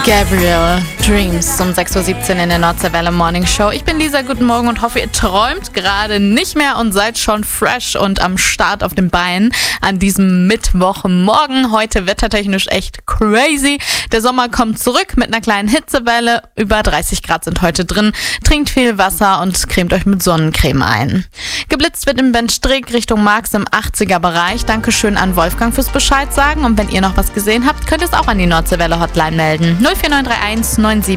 Gabriel Dreams um 6.17 Uhr in der Nordseewelle Morning Show. Ich bin Lisa, guten Morgen und hoffe, ihr träumt gerade nicht mehr und seid schon fresh und am Start auf den Beinen an diesem Mittwochmorgen. Heute wettertechnisch echt crazy. Der Sommer kommt zurück mit einer kleinen Hitzewelle. Über 30 Grad sind heute drin. Trinkt viel Wasser und cremt euch mit Sonnencreme ein. Geblitzt wird im Benstreek Richtung Marx im 80er-Bereich. Dankeschön an Wolfgang fürs Bescheid sagen. Und wenn ihr noch was gesehen habt, könnt ihr es auch an die Nordseewelle Hotline melden. 04931